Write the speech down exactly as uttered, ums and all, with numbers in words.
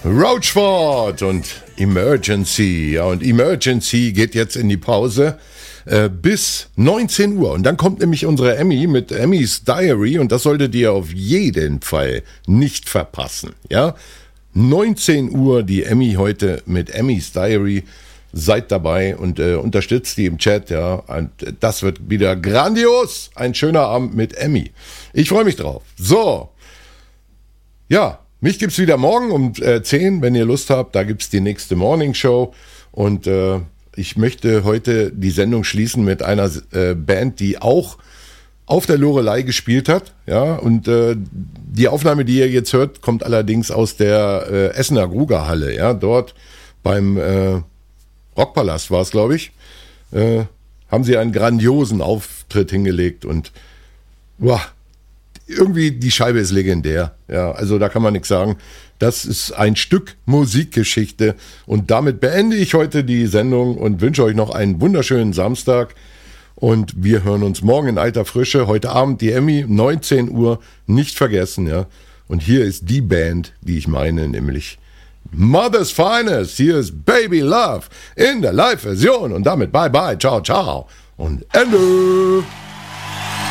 Roachford und Emergency. Ja, und Emergency geht jetzt in die Pause äh, bis neunzehn Uhr. Und dann kommt nämlich unsere Emmy mit Emmys Diary und das solltet ihr auf jeden Fall nicht verpassen. Ja, neunzehn Uhr die Emmy heute mit Emmys Diary. Seid dabei und äh, unterstützt die im Chat. Ja, und das wird wieder grandios. Ein schöner Abend mit Emmy. Ich freue mich drauf. So, ja. Mich gibt's wieder morgen um äh, zehn, wenn ihr Lust habt. Da gibt's die nächste Morning Show. Und äh, ich möchte heute die Sendung schließen mit einer äh, Band, die auch auf der Loreley gespielt hat. Ja, und äh, die Aufnahme, die ihr jetzt hört, kommt allerdings aus der äh, Essener Grugerhalle. Ja, dort beim äh, Rockpalast war es, glaube ich. Äh, haben sie einen grandiosen Auftritt hingelegt und boah, irgendwie die Scheibe ist legendär. Ja, also da kann man nichts sagen. Das ist ein Stück Musikgeschichte. Und damit beende ich heute die Sendung und wünsche euch noch einen wunderschönen Samstag. Und wir hören uns morgen in alter Frische. Heute Abend die Emmy, neunzehn Uhr. Nicht vergessen, ja. Und hier ist die Band, die ich meine, nämlich Mother's Finest. Hier ist Baby Love in der Live-Version. Und damit bye bye, ciao, ciao. Und Ende.